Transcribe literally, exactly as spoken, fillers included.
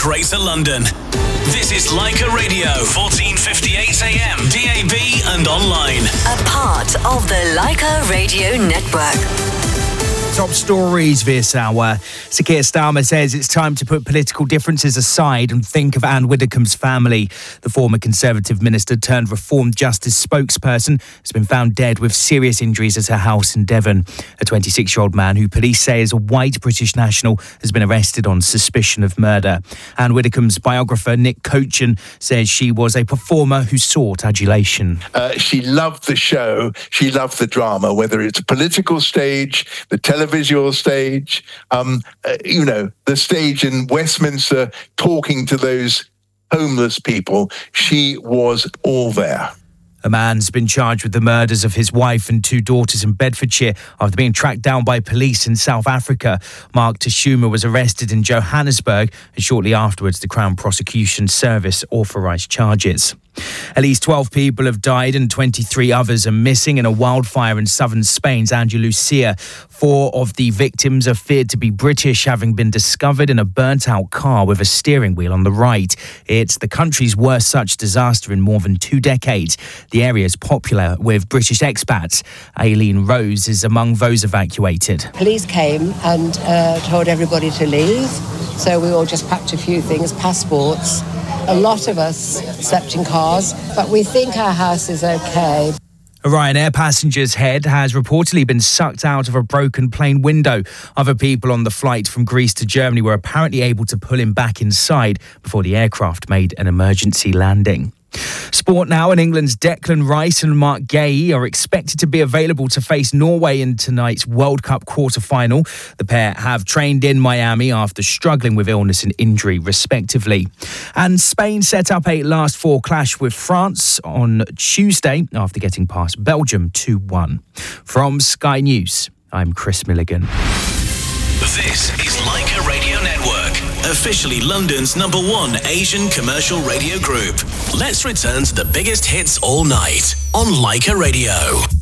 Greater London. This is Leica Radio, fourteen fifty-eight A M, D A B and online. A part of the Leica Radio Network. Top stories this hour. Sir Keir Starmer says it's time to put political differences aside and think of Anne Widdecombe's family. The former Conservative minister turned Reform Justice spokesperson has been found dead with serious injuries at her house in Devon. A twenty-six-year-old man who police say is a white British national has been arrested on suspicion of murder. Anne Widdecombe's biographer, Nick Cochin, says she was a performer who sought adulation. Uh, she loved the show. She loved the drama, whether it's a political stage, the television visual stage, um, uh, you know, the stage in Westminster talking to those homeless people. She was all there. A man's been charged with the murders of his wife and two daughters in Bedfordshire after being tracked down by police in South Africa. Mark Tashuma was arrested in Johannesburg, and shortly afterwards the Crown Prosecution Service authorised charges. At least twelve people have died and twenty-three others are missing in a wildfire in southern Spain's Andalusia. Four of the victims are feared to be British, having been discovered in a burnt-out car with a steering wheel on the right. It's the country's worst such disaster in more than two decades. The area is popular with British expats. Aileen Rose is among those evacuated. Police came and uh, told everybody to leave, so we all just packed a few things, passports. A lot of us slept in cars, but we think our house is okay. A Ryanair passenger's head has reportedly been sucked out of a broken plane window. Other people on the flight from Greece to Germany were apparently able to pull him back inside before the aircraft made an emergency landing. Sport now, and England's Declan Rice and Mark Gay are expected to be available to face Norway in tonight's World Cup quarter-final. The pair have trained in Miami after struggling with illness and injury, respectively. And Spain set up a last four clash with France on Tuesday after getting past Belgium two one. From Sky News, I'm Chris Milligan. This is Leica Radio Network, officially London's number one Asian commercial radio group. Let's return to the biggest hits all night on Leica Radio.